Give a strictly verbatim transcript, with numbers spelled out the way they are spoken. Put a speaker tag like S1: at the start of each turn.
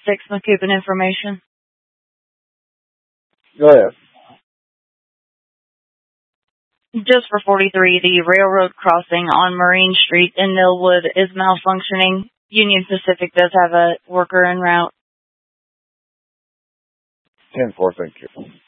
S1: six McCoupin information.
S2: Go ahead.
S1: Just for forty-three, the railroad crossing on Marine Street in Millwood is malfunctioning. Union Pacific does have a worker en route.
S2: ten four, thank you.